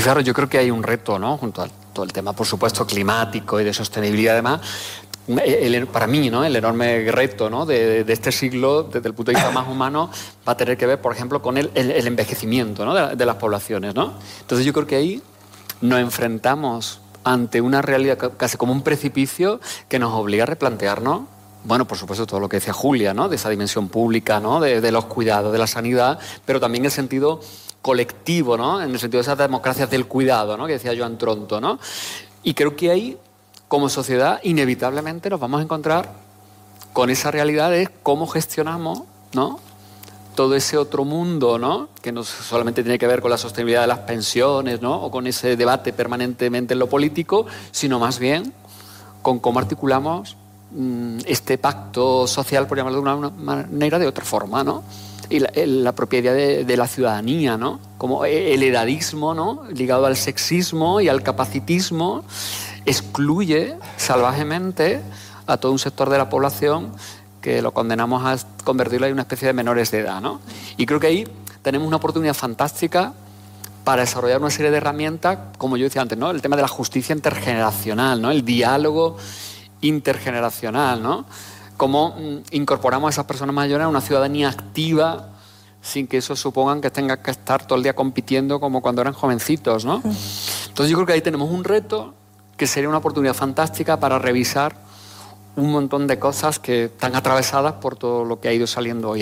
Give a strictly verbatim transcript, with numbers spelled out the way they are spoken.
fijaros, yo creo que hay un reto, ¿no? Junto a todo el tema, por supuesto, climático y de sostenibilidad, además, el, el, para mí, ¿no? El enorme reto, ¿no? de, de este siglo, desde el punto de vista más humano, va a tener que ver, por ejemplo, con el, el, el envejecimiento, ¿no? de, de las poblaciones, ¿no? Entonces yo creo que ahí nos enfrentamos ante una realidad casi como un precipicio que nos obliga a replantearnos, bueno, por supuesto, todo lo que decía Julia, ¿no? De esa dimensión pública, ¿no? De, de los cuidados, de la sanidad, pero también el sentido colectivo, ¿no? En el sentido de esas democracias del cuidado, ¿no? Que decía Joan Tronto, ¿no? Y creo que ahí, como sociedad, inevitablemente nos vamos a encontrar con esa realidad de cómo gestionamos, ¿no? Todo ese otro mundo, ¿no? Que no solamente tiene que ver con la sostenibilidad de las pensiones, ¿no? O con ese debate permanentemente en lo político, sino más bien con cómo articulamos mmm, este pacto social, por llamarlo de una manera, de otra forma, ¿no? Y la, la propia idea de, de la ciudadanía, ¿no? Como el edadismo, ¿no? Ligado al sexismo y al capacitismo, excluye salvajemente a todo un sector de la población que lo condenamos a convertirlo en una especie de menores de edad, ¿no? Y creo que ahí tenemos una oportunidad fantástica para desarrollar una serie de herramientas, como yo decía antes, ¿no? El tema de la justicia intergeneracional, ¿no? El diálogo intergeneracional, ¿no? Cómo mm, incorporamos a esas personas mayores a una ciudadanía activa sin que eso supongan que tengan que estar todo el día compitiendo como cuando eran jovencitos, ¿no? Entonces yo creo que ahí tenemos un reto que sería una oportunidad fantástica para revisar un montón de cosas que están atravesadas por todo lo que ha ido saliendo hoy.